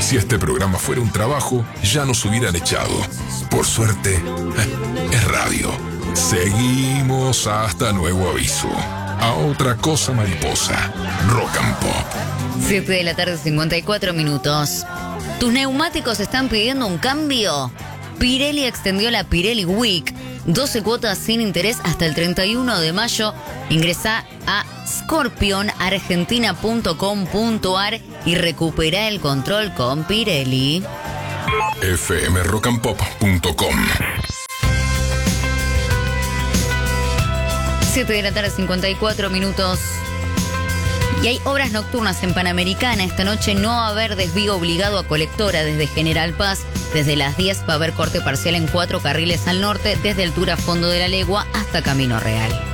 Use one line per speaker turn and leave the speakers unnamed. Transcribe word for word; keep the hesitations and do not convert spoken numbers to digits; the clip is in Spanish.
Si este programa fuera un trabajo, ya nos hubieran echado. Por suerte, es radio. Seguimos hasta nuevo aviso. A otra cosa mariposa. Rock and Pop.
siete de la tarde, cincuenta y cuatro minutos. ¿Tus neumáticos están pidiendo un cambio? Pirelli extendió la Pirelli Week. doce cuotas sin interés hasta el treinta y uno de mayo. Ingresa a scorpion argentina punto com punto ar y recupera el control con Pirelli.
f m rock and pop punto com.
siete de la tarde, cincuenta y cuatro minutos. Y hay obras nocturnas en Panamericana. Esta noche no va a haber desvío obligado a Colectora desde General Paz. Desde las diez va a haber corte parcial en cuatro carriles al norte, desde altura Fondo de la Legua hasta Camino Real.